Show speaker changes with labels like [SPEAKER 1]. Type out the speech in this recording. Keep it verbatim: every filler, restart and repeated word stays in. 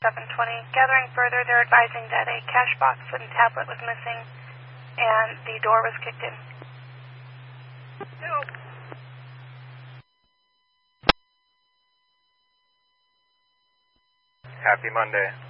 [SPEAKER 1] seven twenty. Gathering further, they're advising that a cash box and tablet was missing and the door was kicked in.
[SPEAKER 2] Help.
[SPEAKER 3] Happy Monday.